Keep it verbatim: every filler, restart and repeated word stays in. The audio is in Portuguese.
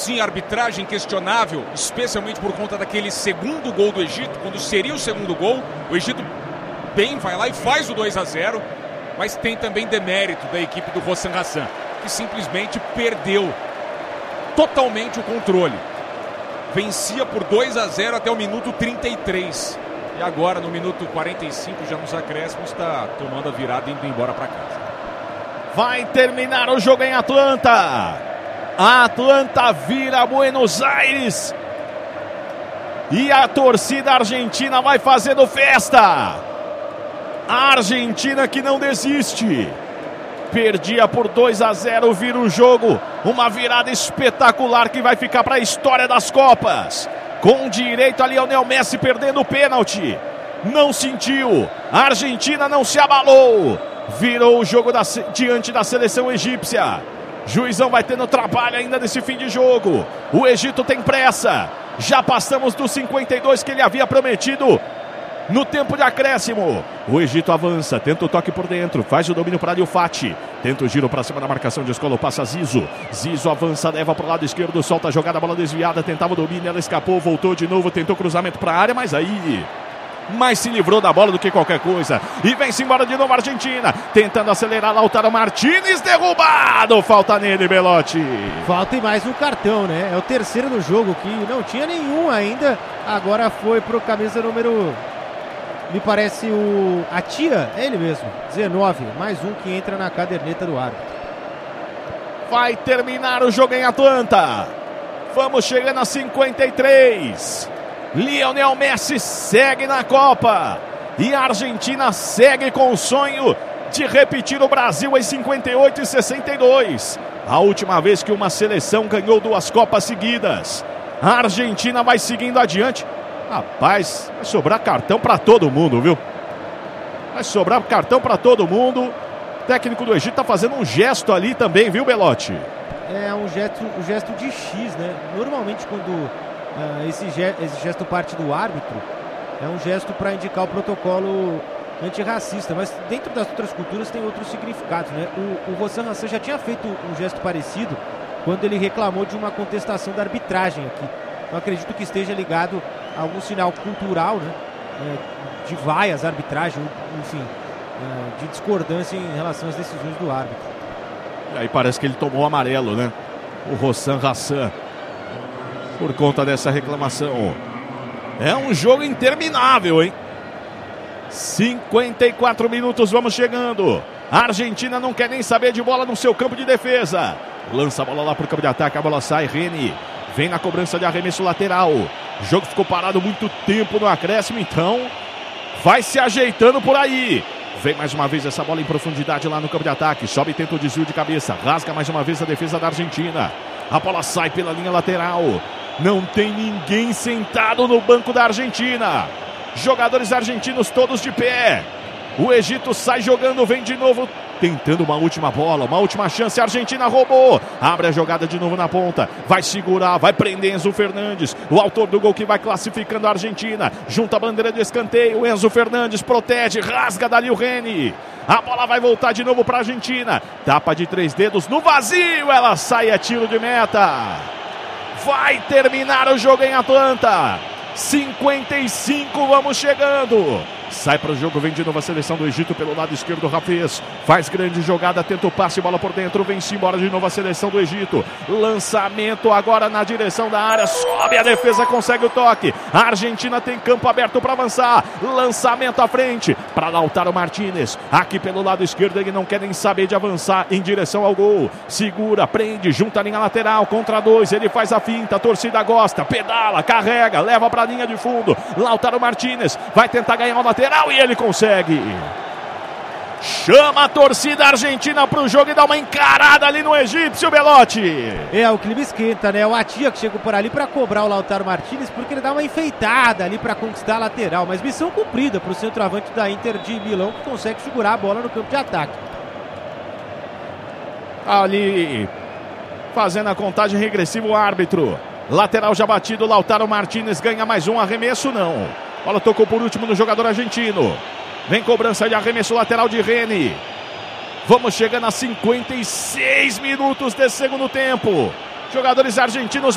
sim, arbitragem questionável, especialmente por conta daquele segundo gol do Egito, quando seria o segundo gol. O Egito bem vai lá e faz o dois a zero, mas tem também demérito da equipe do Hossam Hassan, que simplesmente perdeu totalmente o controle. Vencia por dois a zero até o minuto trinta e três. E agora, no minuto quarenta e cinco, já nos acréscimos, está tomando a virada e indo embora para casa. Vai terminar o jogo em Atlanta. Atlanta vira Buenos Aires. E a torcida argentina vai fazendo festa. A Argentina que não desiste. Perdia por dois a zero, vira o jogo. Uma virada espetacular que vai ficar para a história das Copas. Com direito a Lionel Messi perdendo o pênalti. Não sentiu. A Argentina não se abalou. Virou o jogo da, diante da seleção egípcia. Juizão vai tendo trabalho ainda nesse fim de jogo. O Egito tem pressa. Já passamos dos cinquenta e dois que ele havia prometido no tempo de acréscimo. O Egito avança, tenta o toque por dentro, faz o domínio para Adil Fati. Tenta o giro para cima da marcação de Escolo, passa Zizo. Zizo avança, leva para o lado esquerdo, solta a jogada, bola desviada, tentava o domínio, ela escapou, voltou de novo, tentou cruzamento para a área, mas aí... mais se livrou da bola do que qualquer coisa. E vem-se embora de novo a Argentina. Tentando acelerar, Lautaro Martínez, derrubado. Falta nele, Belotti. Falta e mais um cartão, né? É o terceiro no jogo, que não tinha nenhum ainda. Agora foi pro camisa número... me parece o... a tia, é ele mesmo. dezenove, mais um que entra na caderneta do árbitro. Vai terminar o jogo em Atlanta. Vamos chegando a cinquenta e três. Lionel Messi segue na Copa. E a Argentina segue com o sonho de repetir o Brasil em cinquenta e oito e sessenta e dois. A última vez que uma seleção ganhou duas Copas seguidas. A Argentina vai seguindo adiante. Rapaz, vai sobrar cartão para todo mundo, viu? Vai sobrar cartão para todo mundo. O técnico do Egito tá fazendo um gesto ali também, viu, Belotti? É um gesto, um gesto de X, né? Normalmente quando uh, esse, ge esse gesto parte do árbitro, é um gesto para indicar o protocolo antirracista, mas dentro das outras culturas tem outros significados, né? O, o Hossam Hassan já tinha feito um gesto parecido quando ele reclamou de uma contestação da arbitragem aqui. Eu acredito que esteja ligado a algum sinal cultural, né? É, de vaias, arbitragem, enfim, é, de discordância em relação às decisões do árbitro. E aí parece que ele tomou o amarelo, né? O Hossam Hassan, por conta dessa reclamação. É um jogo interminável, hein? cinquenta e quatro minutos, vamos chegando. A Argentina não quer nem saber de bola no seu campo de defesa. Lança a bola lá pro campo de ataque, a bola sai, Reni. Vem na cobrança de arremesso lateral. O jogo ficou parado muito tempo no acréscimo, então vai se ajeitando por aí. Vem mais uma vez essa bola em profundidade lá no campo de ataque. Sobe e tenta o desvio de cabeça. Rasga mais uma vez a defesa da Argentina. A bola sai pela linha lateral. Não tem ninguém sentado no banco da Argentina. Jogadores argentinos todos de pé. O Egito sai jogando, vem de novo, tentando uma última bola, uma última chance. A Argentina roubou. Abre a jogada de novo na ponta. Vai segurar, vai prender Enzo Fernandes, o autor do gol que vai classificando a Argentina. Junta a bandeira de escanteio. Enzo Fernandes protege, rasga dali o Reni. A bola vai voltar de novo para a Argentina. Tapa de três dedos no vazio. Ela sai a tiro de meta. Vai terminar o jogo em Atlanta. cinquenta e cinco, vamos chegando. Sai para o jogo, vem de novo a seleção do Egito pelo lado esquerdo, Rafez. Faz grande jogada, tenta o passe, bola por dentro, vem-se embora de novo a seleção do Egito. Lançamento agora na direção da área, sobe a defesa, consegue o toque. A Argentina tem campo aberto para avançar. Lançamento à frente para Lautaro Martínez. Aqui pelo lado esquerdo, ele não quer nem saber de avançar em direção ao gol. Segura, prende, junta a linha lateral, contra dois, ele faz a finta, a torcida gosta, pedala, carrega, leva para a linha de fundo. Lautaro Martínez vai tentar ganhar uma lateral e ele consegue. Chama a torcida argentina para o jogo e dá uma encarada ali no egípcio, Belotti. É, o clima esquenta, né? O Atia que chegou por ali para cobrar o Lautaro Martínez, porque ele dá uma enfeitada ali para conquistar a lateral. Mas missão cumprida para o centroavante da Inter de Milão, que consegue segurar a bola no campo de ataque. Ali, fazendo a contagem regressiva, o árbitro. Lateral já batido, Lautaro Martínez ganha mais um arremesso, não. Bola tocou por último no jogador argentino. Vem cobrança de arremesso lateral de Reni. Vamos chegando a cinquenta e seis minutos desse segundo tempo. Jogadores argentinos